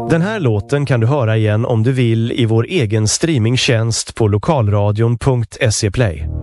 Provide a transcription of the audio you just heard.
Den här låten kan du höra igen om du vill i vår egen streamingtjänst på lokalradion.se Play.